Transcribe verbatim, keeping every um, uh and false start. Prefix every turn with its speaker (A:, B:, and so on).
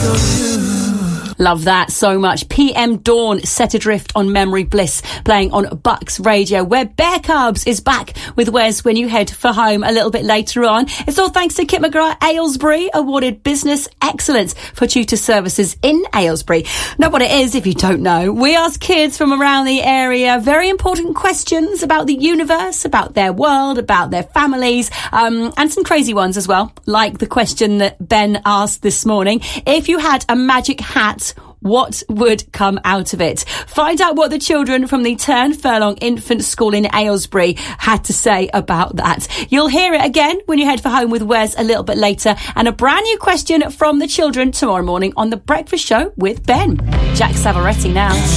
A: Love that so much. P M Dawn, Set Adrift on Memory Bliss, playing on Bucks Radio, where Bear Cubs is back with Wes when you head for home a little bit later on. It's all thanks to Kit McGrath Aylesbury, awarded Business Excellence for tutor services in Aylesbury. Know what it is if you don't know. We ask kids from around the area very important questions about the universe, about their world, about their families, um, and some crazy ones as well, like the question that Ben asked this morning. If you had a magic hat, what would come out of it? Find out what the children from the Turn Furlong Infant School in Aylesbury had to say about that. You'll hear it again when you head for home with Wes a little bit later, and a brand new question from the children tomorrow morning on The Breakfast Show with Ben. Jack Savaretti now.